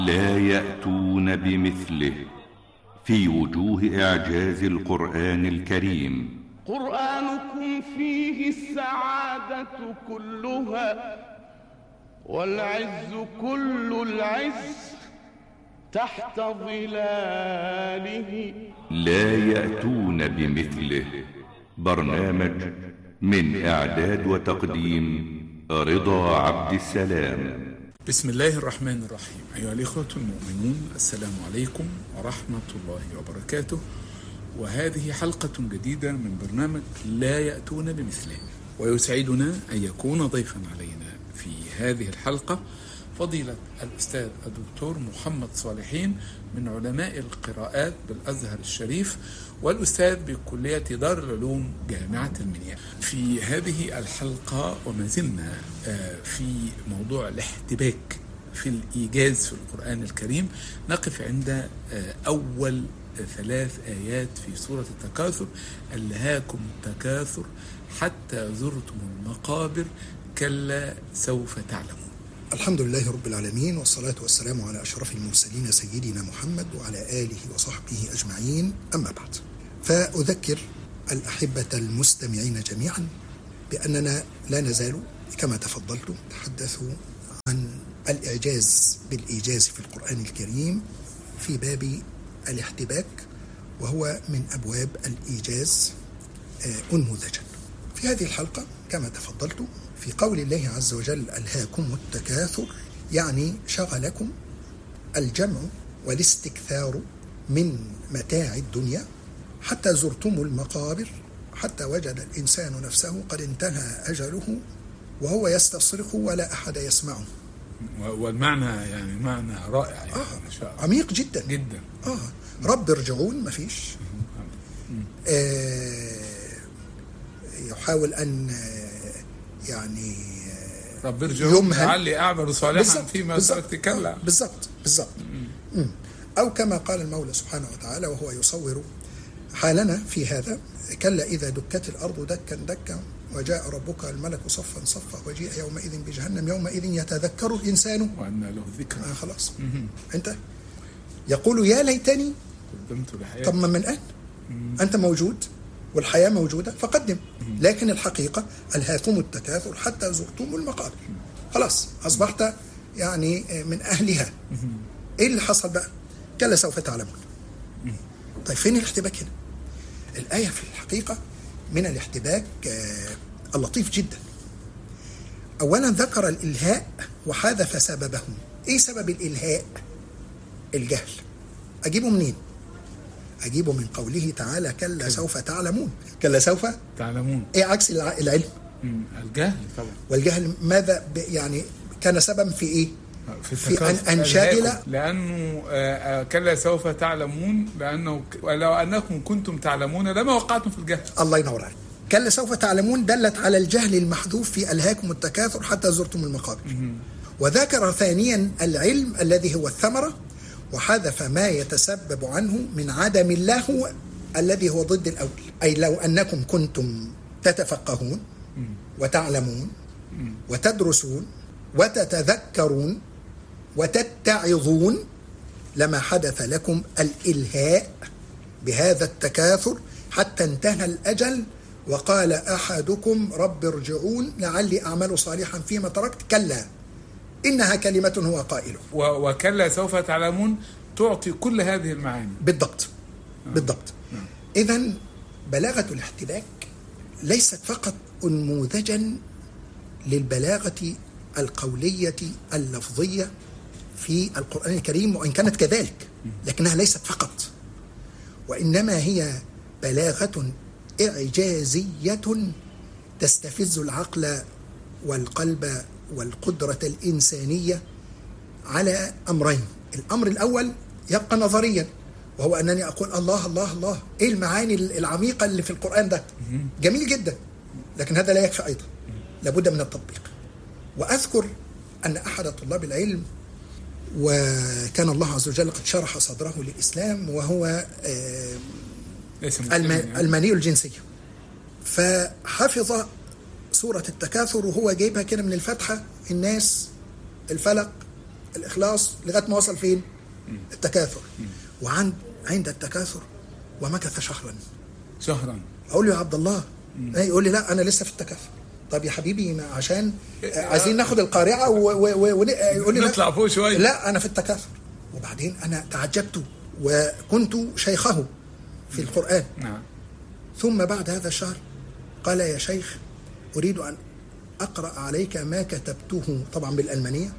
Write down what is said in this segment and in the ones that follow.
لا يأتون بمثله في وجوه إعجاز القرآن الكريم. قرآنكم فيه السعادة كلها والعز كل العز تحت ظلاله. لا يأتون بمثله. برنامج من إعداد وتقديم رضا عبد السلام. بسم الله الرحمن الرحيم. أيها الإخوة المؤمنون، السلام عليكم ورحمة الله وبركاته. وهذه حلقة جديدة من برنامج لا يأتون بمثله، ويسعدنا أن يكون ضيفا علينا في هذه الحلقة فضيلة الأستاذ الدكتور محمد صالحين من علماء القراءات بالأزهر الشريف، والأستاذ بكلية دار العلوم جامعة المنيا. في هذه الحلقة وما زلنا في موضوع الاحتباك في الإيجاز في القرآن الكريم، نقف عند أول 3 آيات في سورة التكاثر: ألهاكم التكاثر حتى زرتم المقابر كلا سوف تعلمون. الحمد لله رب العالمين، والصلاة والسلام على أشرف المرسلين سيدنا محمد وعلى آله وصحبه أجمعين، أما بعد. فأذكر الأحبة المستمعين جميعا بأننا لا نزال كما تفضلتم نتحدث عن الإعجاز بالإيجاز في القرآن الكريم في باب الاحتباك، وهو من أبواب الإيجاز أنموذجا. في هذه الحلقة كما تفضلتم في قول الله عز وجل ألهاكم التكاثر، يعني شغلكم الجمع والاستكثار من متاع الدنيا حتى زرتم المقابر، حتى وجد الإنسان نفسه قد انتهى أجله وهو يستصرخ ولا أحد يسمعه. والمعنى يعني معنى رائع يعني إن شاء الله. عميق جدا جدا. رب ارجعون مفيش. يحاول أن يعني رب ارجعون لعلي أعمل صالحا فيما تركت كلا. بالضبط. أو كما قال المولى سبحانه وتعالى وهو يصور حالنا في هذا: كلا إذا دكت الأرض دكا دكا وجاء ربك الملك صفا صفا وجيء يومئذ بجهنم يومئذ يتذكر الإنسان وأنى له الذكرى. خلاص. أنت يقول يا ليتني قدمت لحياتي. طب من الآن أنت موجود والحياة موجودة فقدم. لكن الحقيقة ألهاكم التكاثر حتى زرتم المقابر. خلاص أصبحت يعني من أهلها. إيه اللي حصل بقى؟ كلا سوف تعلمون. طيب فين الاحتباك هنا؟ الآية في الحقيقة من الاحتباك اللطيف جدا. أولا ذكر الإلهاء وحذف سببه. إيه سبب الإلهاء؟ الجهل. أجيبه منين؟ أجيبه من قوله تعالى كلا سوف تعلمون. كلا سوف تعلمون. إيه عكس العلم؟ الجهل طبعا. والجهل ماذا يعني كان سببا في إيه؟ في أن أنشغل، لأنه كلا سوف تعلمون، لأنه لو أنكم كنتم تعلمون لما وقعتم في الجهل. الله ينور عليك. كلا سوف تعلمون دلت على الجهل المحذوف في ألهاكم التكاثر حتى زرتم المقابر. وذكر ثانيا العلم الذي هو الثمرة، وحذف ما يتسبب عنه من عدم اللهو الذي هو ضد الأول. أي لو أنكم كنتم تتفقهون وتعلمون وتدرسون وتتذكرون وتتعظون لما حدث لكم الإلهاء بهذا التكاثر حتى انتهى الأجل وقال أحدكم رب ارجعون لعلي أعمل صالحا فيما تركت كلا إنها كلمة هو قائله. وكلا سوف تعلمون تعطي كل هذه المعاني. بالضبط. إذن بلاغة الاحتباك ليست فقط أنموذجا للبلاغة القولية اللفظية في القرآن الكريم، وإن كانت كذلك لكنها ليست فقط، وإنما هي بلاغة إعجازية تستفز العقل والقلب والقدرة الإنسانية على أمرين. الأمر الأول يبقى نظريا، وهو أنني أقول الله الله الله، إيه المعاني العميقة اللي في القرآن ده؟ جميل جدا، لكن هذا لا يكفي أيضا، لابد من التطبيق. وأذكر أن أحد طلاب العلم، وكان الله عز وجل قد شرح صدره للإسلام، وهو الماني الجنسية، فحفظ سورة التكاثر وهو جايبها كده من الفتحة: الناس، الفلق، الإخلاص لغاية ما وصل فين؟ التكاثر. عند التكاثر ومكث شهرا. أقول له يا عبد الله، يقول لي لا أنا لسه في التكاثر. طب يا حبيبي عشان عايزين ناخد القارعة ويقول لي نطلع فوق شوية. لا أنا في التكاثر. وبعدين أنا تعجبت وكنت شيخه في القرآن. ثم بعد هذا الشهر قال يا شيخ أريد أن أقرأ عليك ما كتبته طبعا بالألمانية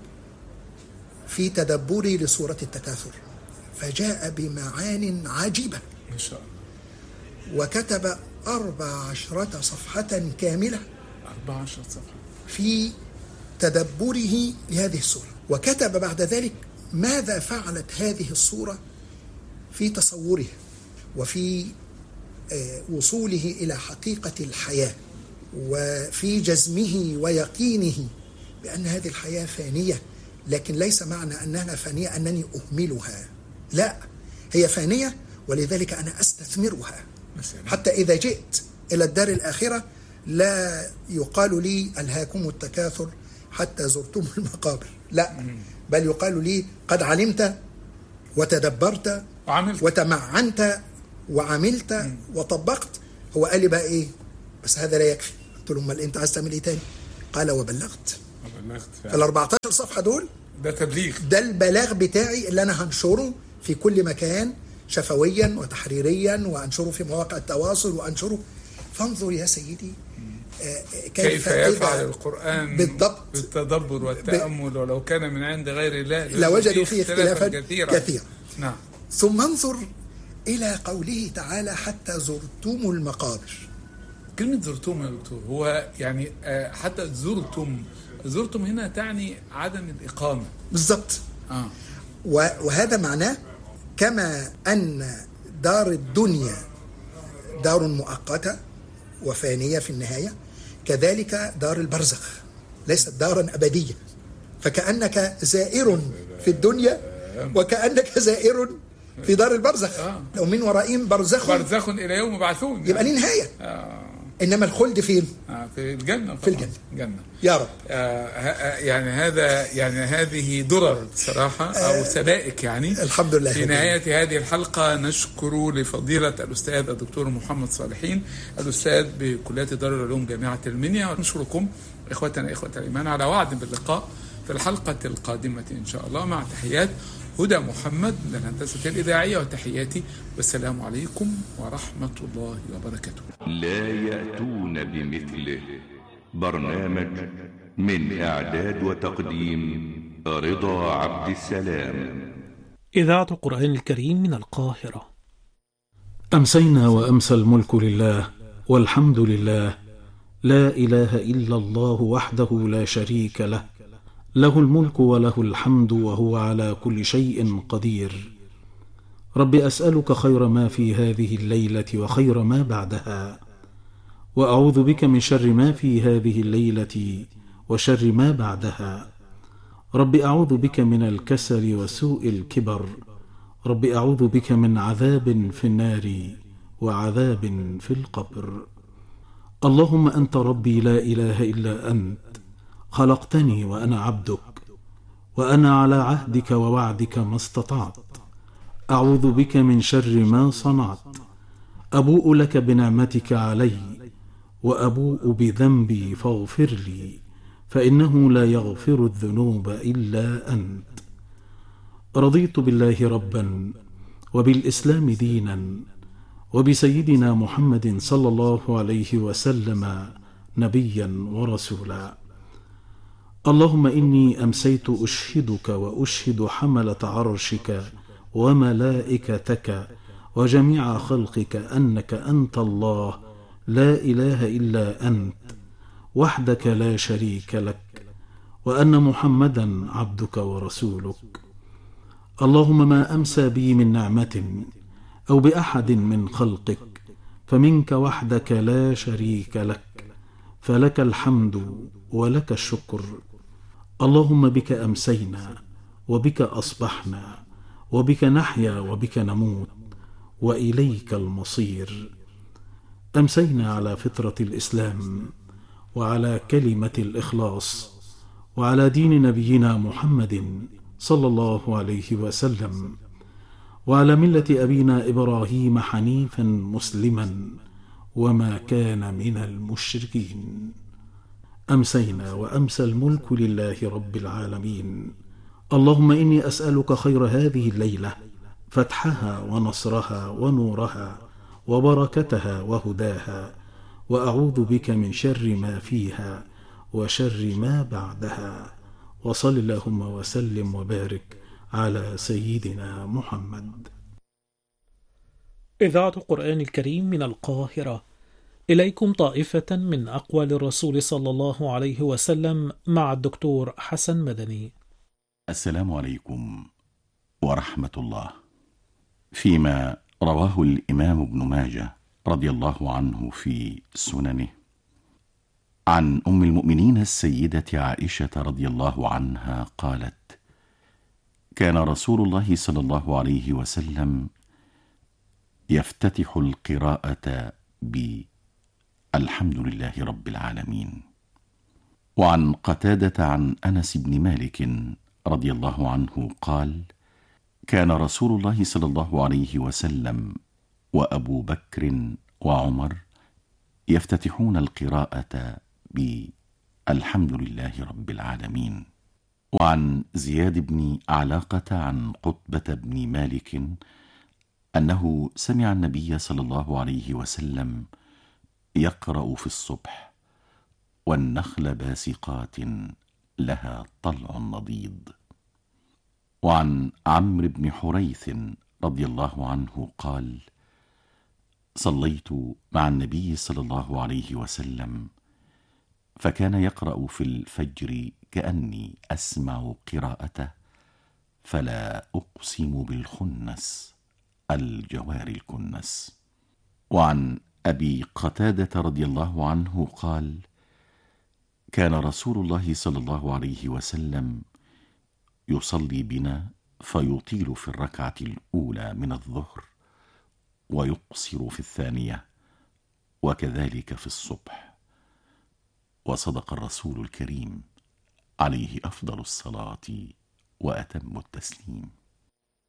في تدبري لسورة التكاثر، فجاء بمعان عجيبة ما شاء الله، وكتب 14 صفحة كاملة 14 صفحة في تدبره لهذه السورة. وكتب بعد ذلك ماذا فعلت هذه السورة في تصوره وفي وصوله إلى حقيقة الحياة، وفي جزمه ويقينه بأن هذه الحياة فانية، لكن ليس معنى أنها فانية أنني أهملها، لا، هي فانية ولذلك أنا أستثمرها حتى إذا جئت إلى الدار الآخرة لا يقال لي ألهاكم التكاثر حتى زرتم المقابر، لا، بل يقال لي قد علمت وتدبرت وتمعنت وعملت وطبقت. هو قال لي بقى إيه؟ بس هذا لا يكفي. قلت له امال أنت عايز تعمل إيه تاني؟ قال وبلغت. ال 14 صفحة دول ده تبليغ، ده البلاغ بتاعي اللي أنا هنشره في كل مكان شفويا وتحريريا، وأنشره في مواقع التواصل وأنشره. فانظر يا سيدي كيف يفعل القرآن بالضبط بالتدبر والتأمل، ولو كان من عند غير الله لوجدوا فيه اختلافا كثيرا. نعم. ثم انظر إلى قوله تعالى حتى زرتم المقابر. كلمة زرتم يا دكتور، هو يعني حتى زرتم هنا تعني عدم الإقامة بالضبط. وهذا معناه كما أن دار الدنيا دار مؤقتة وفانية في النهاية، كذلك دار البرزخ ليست دارا أبدية، فكأنك زائر في الدنيا وكأنك زائر في دار البرزخ. ومن ورائهم برزخ إلى يوم يبعثون، يبقى ليه نهاية. إنما الخلد فين؟ في الجنة. في الجنة يا رب. يعني هذه درر صراحة أو سبائك يعني. الحمد لله. في نهاية هذه الحلقة نشكر لفضيلة الأستاذ الدكتور محمد صالحين، الأستاذ بكلية دار العلوم جامعة المنيا. ونشكركم إخوتنا إخوة الإيمان على وعد باللقاء في الحلقة القادمة إن شاء الله، مع تحيات هدى محمد من الهندسة الإذاعية، وتحياتي والسلام عليكم ورحمة الله وبركاته. لا يأتون بمثله. برنامج من إعداد وتقديم رضا عبد السلام. إذاعة القرآن الكريم من القاهرة. أمسينا وأمسى الملك لله والحمد لله، لا إله إلا الله وحده لا شريك له، له الملك وله الحمد وهو على كل شيء قدير. رب أسألك خير ما في هذه الليلة وخير ما بعدها، وأعوذ بك من شر ما في هذه الليلة وشر ما بعدها. رب أعوذ بك من الكسل وسوء الكبر. رب أعوذ بك من عذاب في النار وعذاب في القبر. اللهم أنت ربي لا إله إلا أنت، خلقتني وأنا عبدك، وأنا على عهدك ووعدك ما استطعت. أعوذ بك من شر ما صنعت. أبوء لك بنعمتك علي وأبوء بذنبي فاغفر لي، فإنه لا يغفر الذنوب إلا أنت. رضيت بالله ربا وبالإسلام دينا وبسيدنا محمد صلى الله عليه وسلم نبيا ورسولا. اللهم إني أمسيت أشهدك وأشهد حملة عرشك وملائكتك وجميع خلقك أنك أنت الله لا إله إلا أنت وحدك لا شريك لك، وأن محمدا عبدك ورسولك. اللهم ما أمسى بي من نعمة أو بأحد من خلقك فمنك وحدك لا شريك لك، فلك الحمد ولك الشكر. اللهم بك أمسينا وبك أصبحنا وبك نحيا وبك نموت وإليك المصير. أمسينا على فطرة الإسلام وعلى كلمة الإخلاص وعلى دين نبينا محمد صلى الله عليه وسلم، وعلى ملة أبينا إبراهيم حنيفا مسلما وما كان من المشركين. أمسينا وأمسى الملك لله رب العالمين. اللهم إني أسألك خير هذه الليلة، فتحها ونصرها ونورها وبركتها وهداها، وأعوذ بك من شر ما فيها وشر ما بعدها. وصل اللهم وسلم وبارك على سيدنا محمد. إذاعة القرآن الكريم من القاهرة، إليكم طائفة من أقوال الرسول صلى الله عليه وسلم مع الدكتور حسن مدني. السلام عليكم ورحمة الله. فيما رواه الإمام ابن ماجه رضي الله عنه في سننه عن أم المؤمنين السيدة عائشة رضي الله عنها قالت: كان رسول الله صلى الله عليه وسلم يفتتح القراءة بالحمد لله رب العالمين. وعن قتادة عن أنس بن مالك رضي الله عنه قال: كان رسول الله صلى الله عليه وسلم وأبو بكر وعمر يفتتحون القراءة بالحمد لله رب العالمين. وعن زياد بن علاقة عن قطبة بن مالك أنه سمع النبي صلى الله عليه وسلم يقرأ في الصبح: والنخل باسقات لها طلع نضيد. وعن عمرو بن حريث رضي الله عنه قال: صليت مع النبي صلى الله عليه وسلم فكان يقرأ في الفجر كأني أسمع قراءته: فلا أقسم بالخنس الجوار الكنس. وعن أبي قتادة رضي الله عنه قال: كان رسول الله صلى الله عليه وسلم يصلي بنا فيطيل في الركعة الأولى من الظهر ويقصر في الثانية، وكذلك في الصبح. وصدق الرسول الكريم عليه أفضل الصلاة وأتم التسليم.